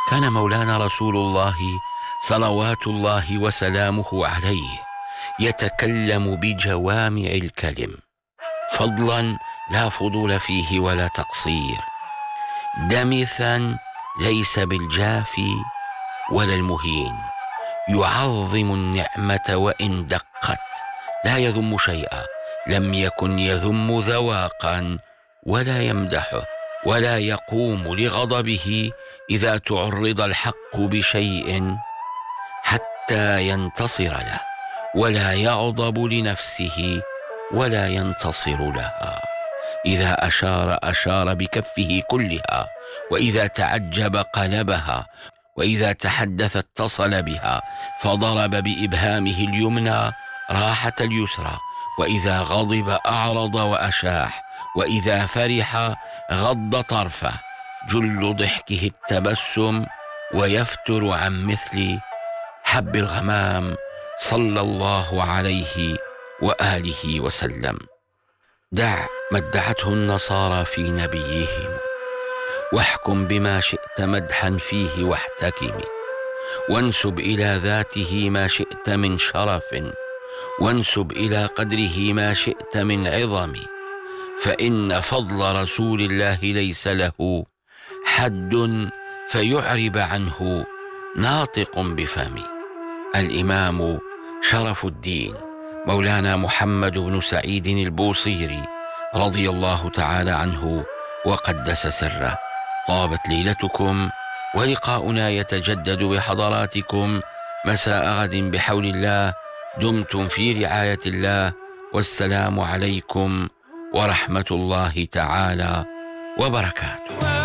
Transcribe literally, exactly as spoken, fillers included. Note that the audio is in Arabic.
كان مولانا رسول الله صلوات الله وسلامه عليه يتكلم بجوامع الكلم، فضلا لا فضول فيه ولا تقصير، دمثا ليس بالجافي ولا المهين، يعظم النعمة وإن دقت، لا يذم شيئا، لم يكن يذم ذواقا ولا يمدحه، ولا يقوم لغضبه إذا تعرض الحق بشيء حتى ينتصر له، ولا يغضب لنفسه ولا ينتصر لها. إذا أشار أشار بكفه كلها، وإذا تعجب قلبها، وإذا تحدث اتصل بها، فضرب بإبهامه اليمنى راحة اليسرى، وإذا غضب أعرض وأشاح، وإذا فرح غض طرفه، جل ضحكه التبسم، ويفتر عن مثل حب الغمام، صلى الله عليه وآله وسلم. دع ما ادعته النصارى في نبيهم، واحكم بما شئت مدحا فيه واحتكم، وانسب إلى ذاته ما شئت من شرف، وانسب إلى قدره ما شئت من عظم، فإن فضل رسول الله ليس له حد فيعرب عنه ناطق بفمه. الإمام شرف الدين مولانا محمد بن سعيد البوصيري رضي الله تعالى عنه وقدس سره. طابت ليلتكم، ولقاؤنا يتجدد بحضراتكم مساء غد بحول الله. دمتم في رعاية الله، والسلام عليكم ورحمة الله تعالى وبركاته.